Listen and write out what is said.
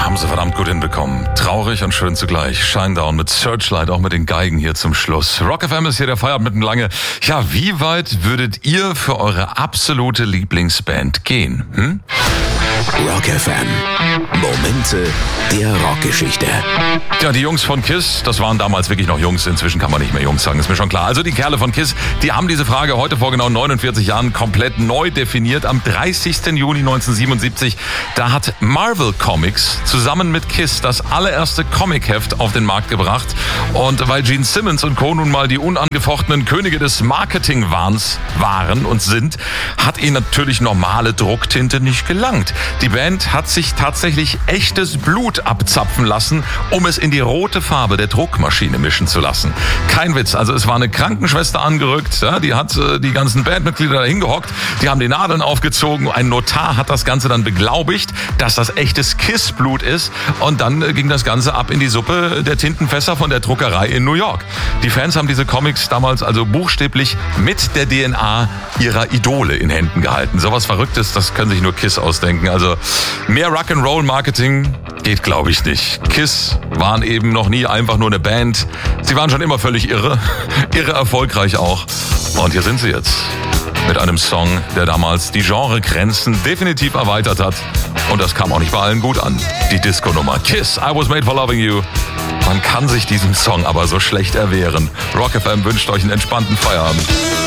Haben sie verdammt gut hinbekommen. Traurig und schön zugleich. Shinedown mit Searchlight, auch mit den Geigen hier zum Schluss. Rock FM ist hier der Feierabend mitten lange. Ja, wie weit würdet ihr für eure absolute Lieblingsband gehen? Rock FM. Momente der Rockgeschichte. Ja, die Jungs von KISS, das waren damals wirklich noch Jungs. Inzwischen kann man nicht mehr Jungs sagen, ist mir schon klar. Also die Kerle von KISS, die haben diese Frage heute vor genau 49 Jahren komplett neu definiert. Am 30. Juni 1977, da hat Marvel Comics zusammen mit KISS das allererste Comicheft auf den Markt gebracht. Und weil Gene Simmons und Co. nun mal die unangefochtenen Könige des Marketingwahns waren und sind, hat ihnen natürlich normale Drucktinte nicht gelangt. Die Band hat sich tatsächlich echtes Blut abzapfen lassen, um es in die rote Farbe der Druckmaschine mischen zu lassen. Kein Witz, also es war eine Krankenschwester angerückt, ja, die hat die ganzen Bandmitglieder da hingehockt, die haben die Nadeln aufgezogen, ein Notar hat das Ganze dann beglaubigt, dass das echtes KISS-Blut ist, und dann ging das Ganze ab in die Suppe der Tintenfässer von der Druckerei in New York. Die Fans haben diese Comics damals also buchstäblich mit der DNA ihrer Idole in Händen gehalten. Sowas Verrücktes, das können sich nur KISS ausdenken. Also mehr Rock'n'Roll-Marketing geht, glaube ich, nicht. KISS waren eben noch nie einfach nur eine Band. Sie waren schon immer völlig irre erfolgreich auch. Und hier sind sie jetzt mit einem Song, der damals die Genregrenzen definitiv erweitert hat. Und das kam auch nicht bei allen gut an. Die Disco-Nummer KISS, I Was Made for Loving You. Man kann sich diesem Song aber so schlecht erwehren. Rock FM wünscht euch einen entspannten Feierabend.